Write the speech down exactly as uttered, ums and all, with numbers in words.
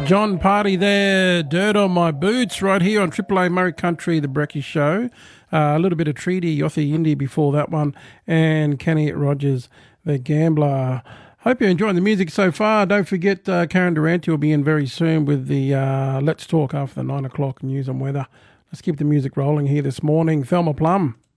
John Party there, Dirt on My Boots, right here on Triple A Murray Country, The Brecky Show. Uh, a little bit of Treaty, Yossi Indy before that one, and Kenny Rogers, The Gambler. Hope you're enjoying the music so far. Don't forget uh, Karen Durante will be in very soon with the uh, Let's Talk after the nine o'clock news and weather. Let's keep the music rolling here this morning. Thelma Plum.